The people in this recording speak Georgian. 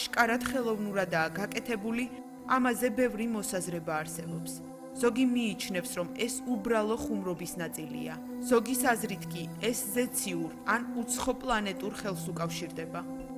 აშკარად ხელოვნურადაა გაკეთებული, ამაზე ბევრი მოსაზრება არსებობს. ზოგი მიიჩნევს, რომ ეს უბრალო ხუმრობის ნაწილია. ზოგის აზრით კი ეს ზეციურ ან უცხოპლანეტურ ხელს უკავშირდება.